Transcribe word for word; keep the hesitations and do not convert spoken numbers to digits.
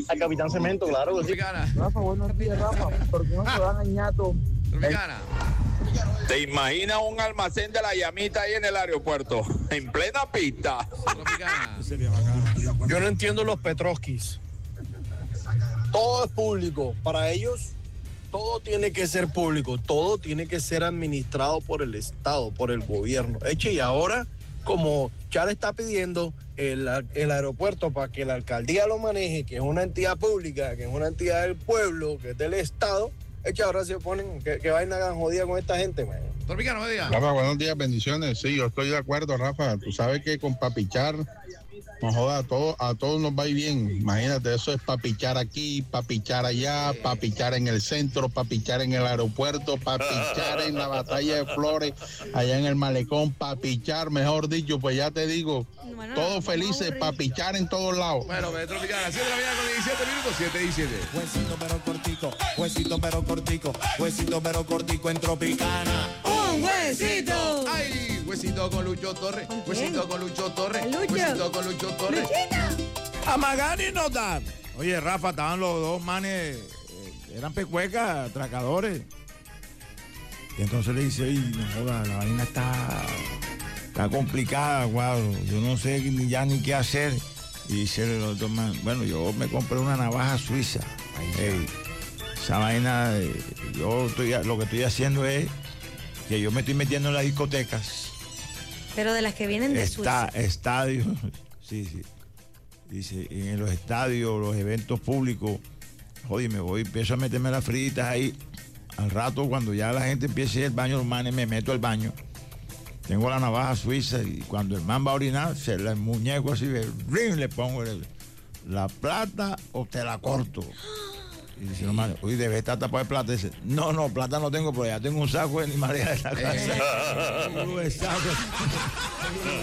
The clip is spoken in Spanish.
Al Capitán Cemento, claro que sí. Tropicana. Rafa, buenos días, Rafa. ¿Por qué no se van a ñato? Tropicana. ¿Te imaginas un almacén de la llamita ahí en el aeropuerto? En plena pista. Tropicana. Yo no entiendo los Petrovskis. Todo es público. Para ellos, todo tiene que ser público. Todo tiene que ser administrado por el Estado, por el gobierno. Eche, y ahora, como ya le está pidiendo el, el aeropuerto para que la alcaldía lo maneje, que es una entidad pública, que es una entidad del pueblo, que es del Estado, eche, ahora se ponen, que, que vaina tan jodida con esta gente, man. Tropicana, buen día. Rafa, buenos días, bendiciones. Sí, yo estoy de acuerdo, Rafa. Tú sabes que con papichar, no joda, a todos, a todos nos va a ir bien. Imagínate, eso es papichar aquí, papichar allá, papichar en el centro, papichar en el aeropuerto, papichar en la batalla de Flores, allá en el malecón, papichar, mejor dicho, pues ya te digo, Bueno, todos felices, papichar en todos lados. Bueno, ve, Tropicana, siete de la mañana con diecisiete minutos, siete y diecisiete. Huesito pero cortico, huesito pero cortico, huesito pero cortico en Tropicana. ¡Un huesito! ¡Ay! Huesito con Lucho Torres. Huesito con Lucho Torres. Lucho. Huesito con Lucho Torres. ¡Luchito! A Magani no dan. Oye, Rafa, estaban los dos manes, eh, eran pecuecas, atracadores. Y entonces le dice, "Ey, no joda, la vaina está, está complicada, guau, yo no sé ni ya ni qué hacer." Y dice el otro man, bueno, yo me compré una navaja suiza. Ey, esa vaina, eh, yo estoy, lo que estoy haciendo es que yo me estoy metiendo en las discotecas. Pero de las que vienen de Está, Suiza. estadios, sí, sí. Dice, en los estadios, los eventos públicos, joder, me voy, empiezo a meterme las fritas ahí. Al rato, cuando ya la gente empiece a ir al baño, los manes, me meto al baño. Tengo la navaja suiza y cuando el man va a orinar, se la muñeco así, ¡ring! Le pongo el- la plata o te la corto. Y dice, no, man, oye, debe estar tapado de plata. Dice, no, no, plata no tengo, pero ya tengo un saco de animales en la casa. Un saco.